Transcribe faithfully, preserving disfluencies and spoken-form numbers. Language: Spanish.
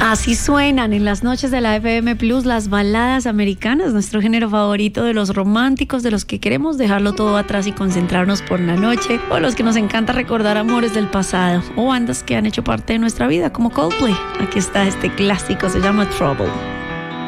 Así suenan en las noches de la F M Plus las baladas americanas, nuestro género favorito de los románticos, de los que queremos dejarlo todo atrás y concentrarnos por la noche, o los que nos encanta recordar amores del pasado, o bandas que han hecho parte de nuestra vida, como Coldplay. Aquí está este clásico, se llama Trouble.